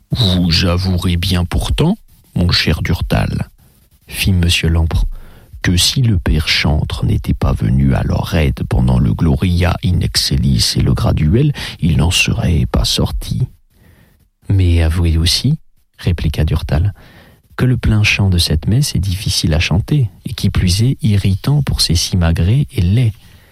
Vous avouerez bien pourtant, mon cher Durtal, fit Monsieur Lampre, que si le père Chantre n'était pas venu à leur aide pendant le Gloria in excellis et le Graduel, il n'en serait pas sorti. Mais avouez aussi, répliqua Durtal, que le plein chant de cette messe est difficile à chanter, et qui plus est irritant pour ses simagrées et laids.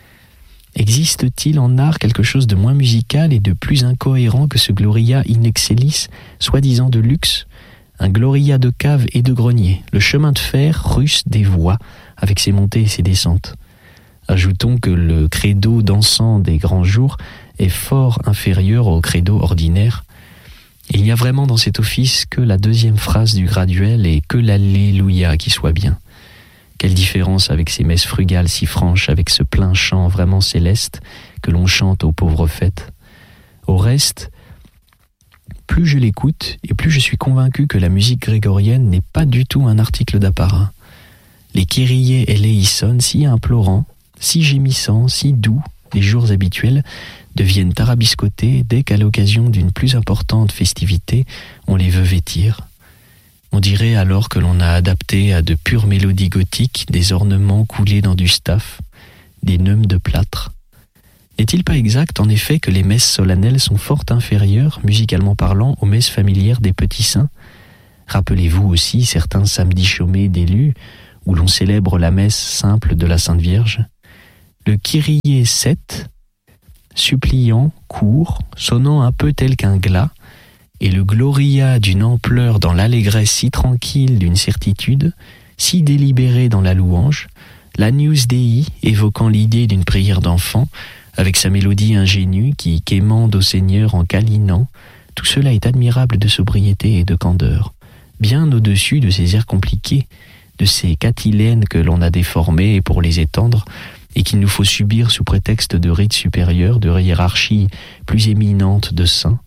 Existe-t-il en art quelque chose de moins musical et de plus incohérent que ce Gloria in excellis, soi-disant de luxe, un Gloria de cave et de grenier, le chemin de fer russe des voix, avec ses montées et ses descentes. Ajoutons que le credo dansant des grands jours est fort inférieur au credo ordinaire. Il n'y a vraiment dans cet office que la deuxième phrase du graduel et que l'Alléluia qui soit bien. Quelle différence avec ces messes frugales si franches, avec ce plein chant vraiment céleste que l'on chante aux pauvres fêtes. Au reste, plus je l'écoute et plus je suis convaincu que la musique grégorienne n'est pas du tout un article d'apparat. Les kyriés eleison, si implorants, si gémissants, si doux, les jours habituels, deviennent tarabiscotés dès qu'à l'occasion d'une plus importante festivité, on les veut vêtir. On dirait alors que l'on a adapté à de pures mélodies gothiques des ornements coulés dans du staff, des neumes de plâtre. N'est-il pas exact en effet que les messes solennelles sont fort inférieures, musicalement parlant, aux messes familières des petits saints ? Rappelez-vous aussi certains samedis chômés d'élus, où l'on célèbre la messe simple de la Sainte Vierge. Le Kyrie 7, suppliant, court, sonnant un peu tel qu'un glas, et le Gloria d'une ampleur dans l'allégresse si tranquille d'une certitude, si délibérée dans la louange, l'Agnus Dei évoquant l'idée d'une prière d'enfant, avec sa mélodie ingénue qui quémande au Seigneur en câlinant, tout cela est admirable de sobriété et de candeur, bien au-dessus de ces airs compliqués, de ces catilènes que l'on a déformés pour les étendre, et qu'il nous faut subir sous prétexte de rites supérieurs, de hiérarchie plus éminente de saints.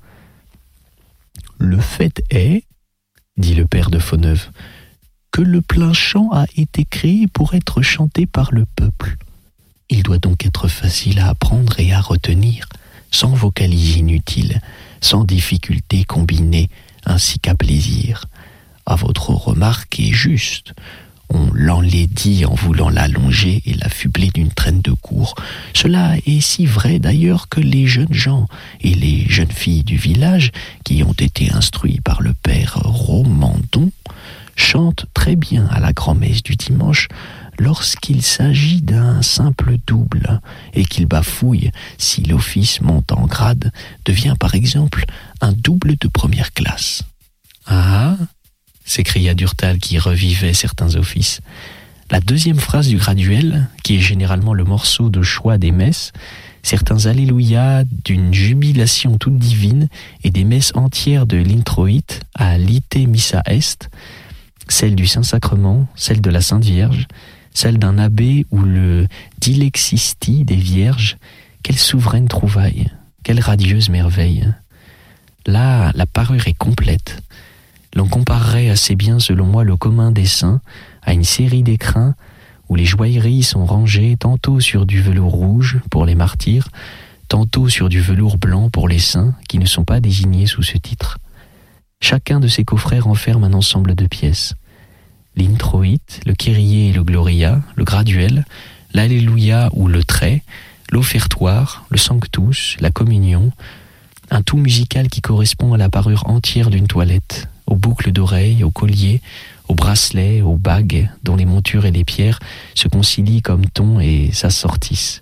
Le fait est, dit le père de Fauneuve, que le plein chant a été créé pour être chanté par le peuple. Il doit donc être facile à apprendre et à retenir, sans vocalises inutiles, sans difficultés combinées, ainsi qu'à plaisir. À votre remarque est juste. On l'enlaidit en voulant l'allonger et l'affubler d'une traîne de cour. Cela est si vrai d'ailleurs que les jeunes gens et les jeunes filles du village, qui ont été instruits par le père Romandon, chantent très bien à la grand-messe du dimanche lorsqu'il s'agit d'un simple double et qu'ils bafouillent si l'office monte en grade, devient par exemple un double de première classe. Ah, s'écria Durtal qui revivait certains offices. La deuxième phrase du graduel, qui est généralement le morceau de choix des messes, certains alléluia d'une jubilation toute divine et des messes entières de l'introïte à l'ite missa est, celle du Saint-Sacrement, celle de la Sainte Vierge, celle d'un abbé ou le dilexisti des Vierges, quelle souveraine trouvaille, quelle radieuse merveille. Là, la parure est complète. L'on comparerait assez bien, selon moi, le commun des saints à une série d'écrins où les joailleries sont rangées tantôt sur du velours rouge pour les martyrs, tantôt sur du velours blanc pour les saints qui ne sont pas désignés sous ce titre. Chacun de ces coffrets renferme un ensemble de pièces. L'introïte, le kyrie et le gloria, le graduel, l'alléluia ou le trait, l'offertoire, le sanctus, la communion, un tout musical qui correspond à la parure entière d'une toilette, aux boucles d'oreilles, aux colliers, aux bracelets, aux bagues, dont les montures et les pierres se concilient comme ton et s'assortissent.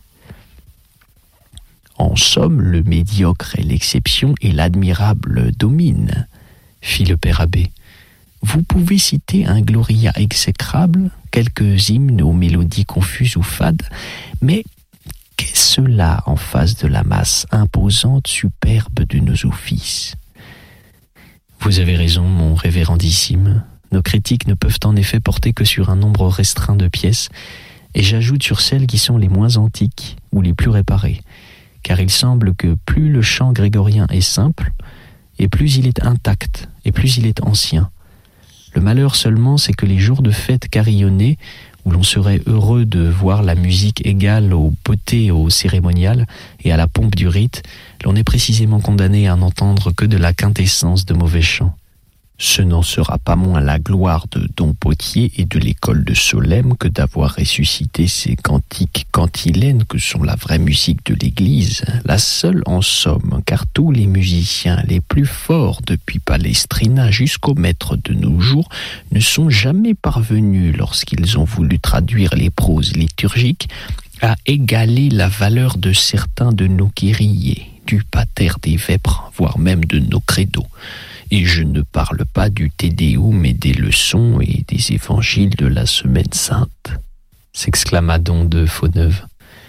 En somme, le médiocre est l'exception et l'admirable domine, fit le père abbé. Vous pouvez citer un gloria exécrable, quelques hymnes aux mélodies confuses ou fades, mais qu'est-ce cela en face de la masse imposante, superbe de nos offices ? Vous avez raison, mon révérendissime. Nos critiques ne peuvent en effet porter que sur un nombre restreint de pièces, et j'ajoute sur celles qui sont les moins antiques ou les plus réparées, car il semble que plus le chant grégorien est simple, et plus il est intact, et plus il est ancien. Le malheur seulement, c'est que les jours de fête carillonnés, où l'on serait heureux de voir la musique égale aux beautés au cérémonial et à la pompe du rite, l'on est précisément condamné à n'entendre que de la quintessence de mauvais chants. Ce n'en sera pas moins la gloire de Don Potier et de l'école de Solesmes que d'avoir ressuscité ces cantiques cantilènes que sont la vraie musique de l'Église, la seule en somme, car tous les musiciens les plus forts depuis Palestrina jusqu'au maître de nos jours ne sont jamais parvenus, lorsqu'ils ont voulu traduire les proses liturgiques, à égaler la valeur de certains de nos kyriés, du pater des vêpres, voire même de nos credos. Et je ne parle pas du Te Deum et des leçons et des évangiles de la Semaine Sainte, s'exclama Don de Fauneuve.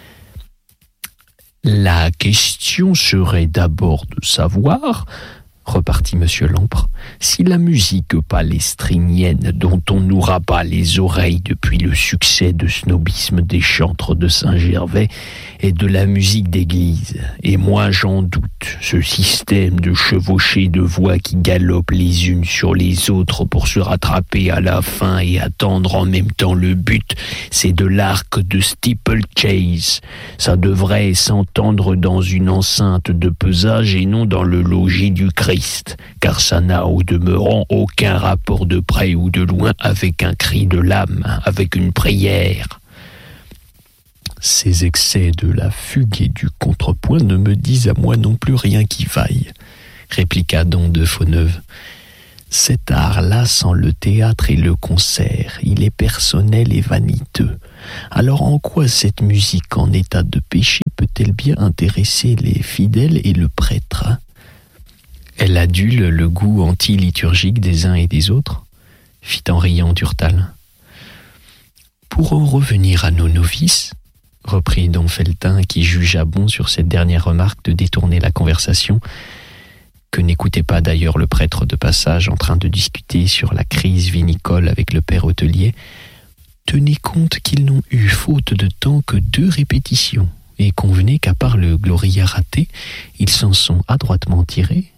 La question serait d'abord de savoir, repartit Monsieur Lampre, si la musique palestrinienne dont on nous rabat les oreilles depuis le succès de snobisme des chantres de Saint-Gervais est de la musique d'église. Et moi j'en doute. Ce système de chevauchées de voix qui galopent les unes sur les autres pour se rattraper à la fin et attendre en même temps le but, c'est de l'arc de steeplechase. Ça devrait s'entendre dans une enceinte de pesage et non dans le logis du Christ, car ça n'a au demeurant aucun rapport de près ou de loin avec un cri de l'âme, avec une prière. Ces excès de la fugue et du contrepoint ne me disent à moi non plus rien qui vaille, répliqua Don de Fauneuve. Cet art-là, sans le théâtre et le concert, il est personnel et vaniteux. Alors en quoi cette musique en état de péché peut-elle bien intéresser les fidèles et le prêtre ? Elle adule le goût anti-liturgique des uns et des autres, fit en riant Durtal. Pour en revenir à nos novices, reprit Don Felletin, qui jugea bon sur cette dernière remarque de détourner la conversation, que n'écoutait pas d'ailleurs le prêtre de passage en train de discuter sur la crise vinicole avec le père hôtelier, tenez compte qu'ils n'ont eu faute de temps que 2 répétitions, et convenez qu'à part le Gloria raté, ils s'en sont adroitement tirés.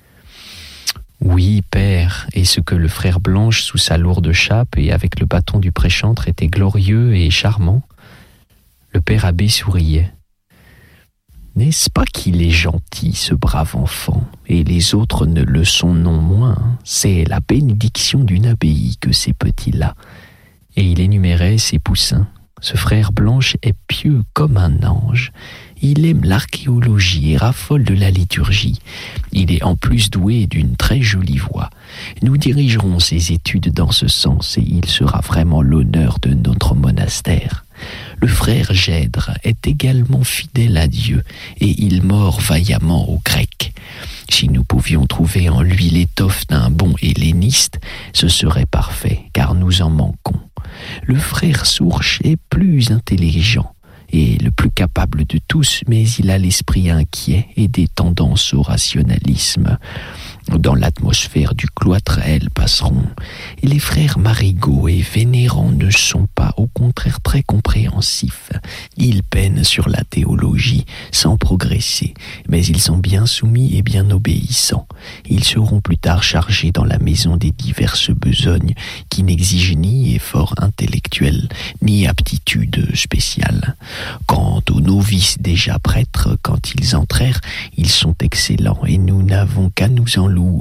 Oui, père, et ce que le frère Blanche sous sa lourde chape et avec le bâton du prêchantre était glorieux et charmant. Le père abbé souriait. N'est-ce pas qu'il est gentil, ce brave enfant, et les autres ne le sont non moins. C'est la bénédiction d'une abbaye que ces petits-là. Et il énumérait ses poussins. Ce frère Blanche est pieux comme un ange. Il aime l'archéologie et raffole de la liturgie. Il est en plus doué d'une très jolie voix. Nous dirigerons ses études dans ce sens et il sera vraiment l'honneur de notre monastère. Le frère Gèdre est également fidèle à Dieu et il mord vaillamment au grec. Si nous pouvions trouver en lui l'étoffe d'un bon helléniste, ce serait parfait, car nous en manquons. Le frère Sourche est plus intelligent et le plus capable de tous, mais il a l'esprit inquiet et des tendances au rationalisme. Dans l'atmosphère du cloître, elles passeront. Et les frères Marigot et Vénérand ne sont pas, au contraire, très compréhensifs. Ils peinent sur la théologie sans progresser, mais ils sont bien soumis et bien obéissants. Ils seront plus tard chargés dans la maison des diverses besognes qui n'exigent ni effort intellectuel, ni aptitude spéciale. Quant aux novices déjà prêtres, quand ils entrèrent, ils sont excellents et nous n'avons qu'à nous en louer.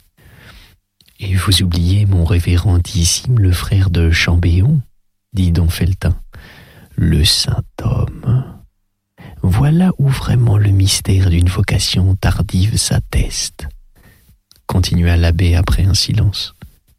Et vous oubliez mon révérendissime le frère de Chambéon, dit Don Felletin. Le saint homme. Voilà où vraiment le mystère d'une vocation tardive s'atteste, continua l'abbé après un silence.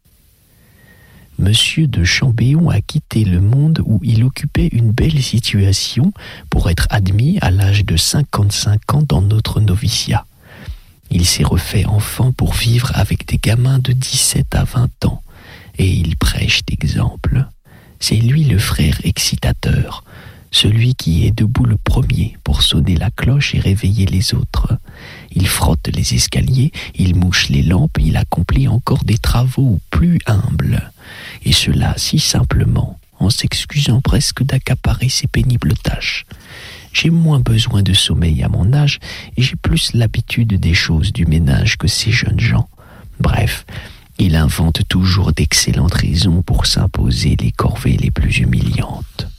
Monsieur de Chambéon a quitté le monde où il occupait une belle situation pour être admis à l'âge de 55 ans dans notre noviciat. Il s'est refait enfant pour vivre avec des gamins de 17 à 20 ans, et il prêche d'exemple. C'est lui le frère excitateur, celui qui est debout le premier pour sonner la cloche et réveiller les autres. Il frotte les escaliers, il mouche les lampes, il accomplit encore des travaux plus humbles, et cela si simplement, en s'excusant presque d'accaparer ses pénibles tâches. J'ai moins besoin de sommeil à mon âge et j'ai plus l'habitude des choses du ménage que ces jeunes gens. Bref, Il invente toujours d'excellentes raisons pour s'imposer les corvées les plus humiliantes.